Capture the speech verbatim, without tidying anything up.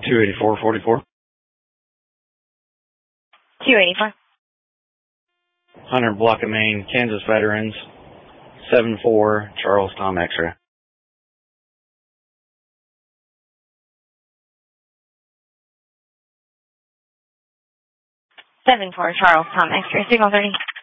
two eighty-four forty-four. two eighty-four. one hundred Block of Maine, Kansas Veterans, seven four Charles Tom X-ray. seven four Charles Tom X-ray, signal thirty.